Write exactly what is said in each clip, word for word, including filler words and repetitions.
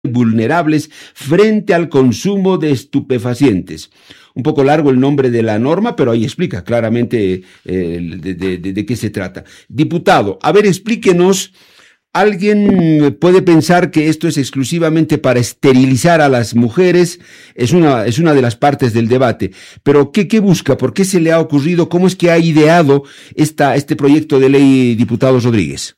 vulnerables frente al consumo de estupefacientes. Un poco largo el nombre de la norma, pero ahí explica claramente eh, de, de, de, de qué se trata. Diputado, a ver, explíquenos. Alguien puede pensar que esto es exclusivamente para esterilizar a las mujeres, es una, es una de las partes del debate, pero ¿qué, qué busca? ¿Por qué se le ha ocurrido? ¿Cómo es que ha ideado esta, este proyecto de ley, diputado Rodríguez?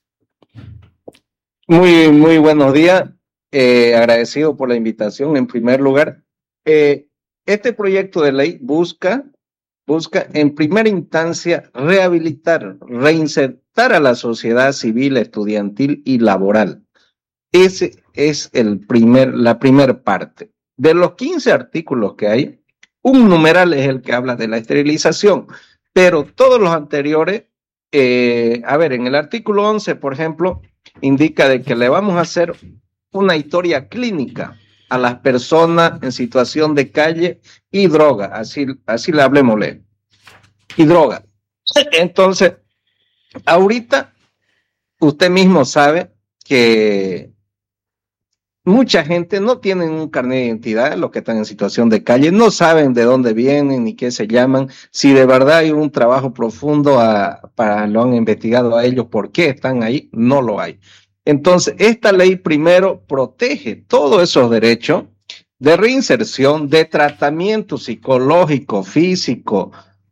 Muy, muy buenos días, eh, agradecido por la invitación en primer lugar. Eh, este proyecto de ley busca, busca en primera instancia rehabilitar, reinsertar a la sociedad civil, estudiantil y laboral. Ese es el primer, la primera parte. De los quince artículos que hay, un numeral es el que habla de la esterilización, pero todos los anteriores, eh, a ver, en el artículo once, por ejemplo, indica de que le vamos a hacer una historia clínica a las personas en situación de calle y droga, así, así le hablemosle, y droga. Entonces, ahorita usted mismo sabe que mucha gente no tiene un carnet de identidad, los que están en situación de calle, no saben de dónde vienen ni qué se llaman, si de verdad hay un trabajo profundo a, para lo han investigado a ellos, por qué están ahí, no lo hay. Entonces, esta ley primero protege todos esos derechos de reinserción, de tratamiento psicológico, físico,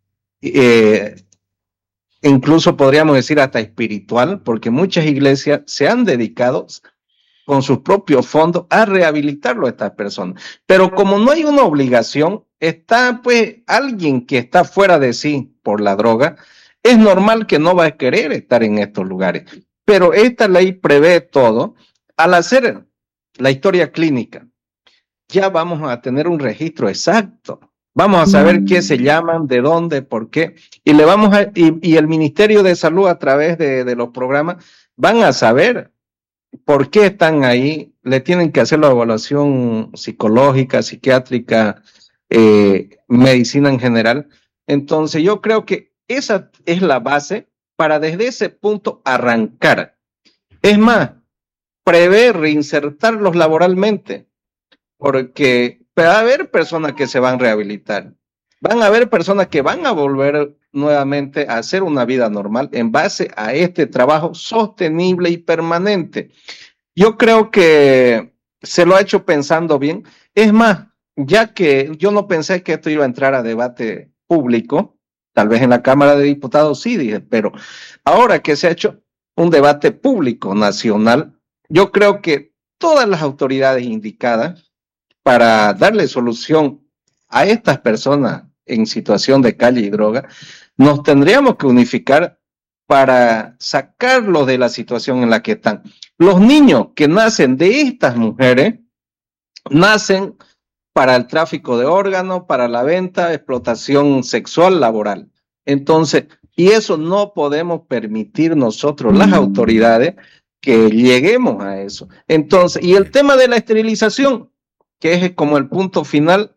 eh, incluso podríamos decir hasta espiritual, porque muchas iglesias se han dedicado con sus propios fondos a rehabilitarlo a estas personas. Pero como no hay una obligación, está pues alguien que está fuera de sí por la droga, es normal que no va a querer estar en estos lugares. Pero esta ley prevé todo. Al hacer la historia clínica, ya vamos a tener un registro exacto. Vamos a saber qué se llaman, de dónde, por qué. Y le vamos a, y, y el Ministerio de Salud a través de, de los programas van a saber por qué están ahí. Le tienen que hacer la evaluación psicológica, psiquiátrica, eh, medicina en general. Entonces yo creo que esa es la base para desde ese punto arrancar. Es más, prever reinsertarlos laboralmente, porque va a haber personas que se van a rehabilitar, van a haber personas que van a volver nuevamente a hacer una vida normal en base a este trabajo sostenible y permanente. Yo creo que se lo ha hecho pensando bien. Es más, ya que yo no pensé que esto iba a entrar a debate público, tal vez en la Cámara de Diputados sí, dije, pero ahora que se ha hecho un debate público nacional, yo creo que todas las autoridades indicadas para darle solución a estas personas en situación de calle y droga, nos tendríamos que unificar para sacarlos de la situación en la que están. Los niños que nacen de estas mujeres, nacen para el tráfico de órganos, para la venta, explotación sexual, laboral. Entonces, y eso no podemos permitir nosotros, las autoridades, que lleguemos a eso. Entonces, y el tema de la esterilización, que es como el punto final,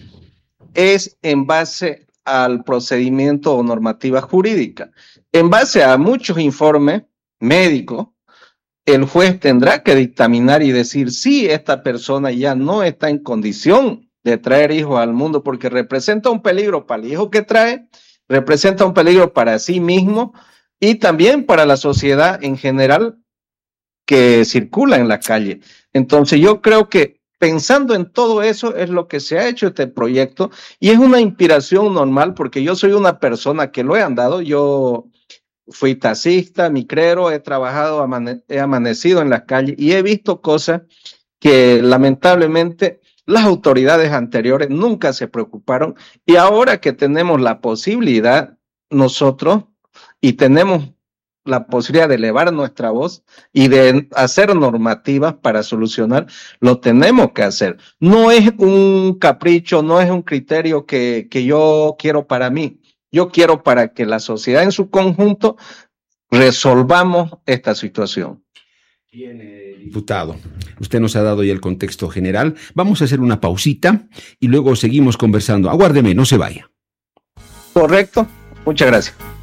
es en base al procedimiento o normativa jurídica. En base a muchos informes médicos, el juez tendrá que dictaminar y decir si esta persona ya no está en condición de traer hijos al mundo porque representa un peligro para el hijo que trae, representa un peligro para sí mismo y también para la sociedad en general que circula en la calle. Entonces yo creo que pensando en todo eso es lo que se ha hecho este proyecto y es una inspiración normal porque yo soy una persona que lo he andado, yo fui taxista, micrero, he trabajado, amane he amanecido en las calles y he visto cosas que lamentablemente las autoridades anteriores nunca se preocuparon y ahora que tenemos la posibilidad nosotros y tenemos la posibilidad de elevar nuestra voz y de hacer normativas para solucionar, lo tenemos que hacer. No es un capricho, no es un criterio que, que yo quiero para mí. Yo quiero para que la sociedad en su conjunto resolvamos esta situación. Bien, eh, diputado, usted nos ha dado ya el contexto general. Vamos a hacer una pausita y luego seguimos conversando. Aguárdeme, no se vaya. Correcto. Muchas gracias.